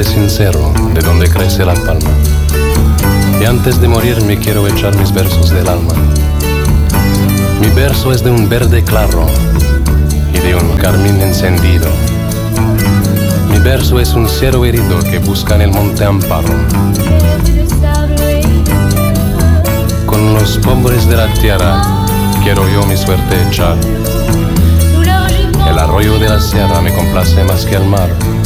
monte sincero de donde crece la palma. Y antes de morir me quiero echar mis versos del alma. Mi verso es de un verde claro y de un carmín encendido. Mi verso es un cielo herido que busca en el monte amparo. Con los pobres de la tierra quiero yo mi suerte echar. El arroyo de la sierra me complace más que el mar.